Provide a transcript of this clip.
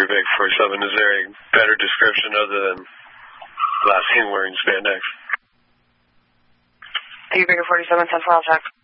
Angry Big 47. Is there a better description other than last seen wearing spandex? Angry Big 47, 10-4, I'll check.